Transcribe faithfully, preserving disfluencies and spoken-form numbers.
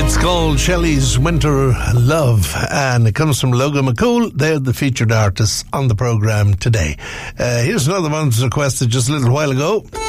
Called Shelley's Winter Love, and it comes from Logan McCool. They're the featured artists on the programme today. Uh, here's another one that was requested just a little while ago.